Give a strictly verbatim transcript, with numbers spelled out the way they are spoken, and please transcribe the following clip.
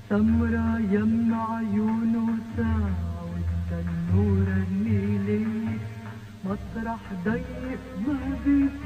سمرة يم عيونه ساعة والتنورة النيلية مطرح ضيق ما بيطول